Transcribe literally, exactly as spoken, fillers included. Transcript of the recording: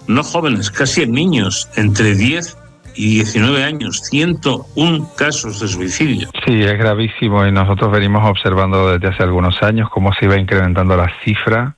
no jóvenes, casi en niños, entre diez y diecinueve años, ciento uno casos de suicidio. Sí, es gravísimo y nosotros venimos observando desde hace algunos años cómo se iba incrementando la cifra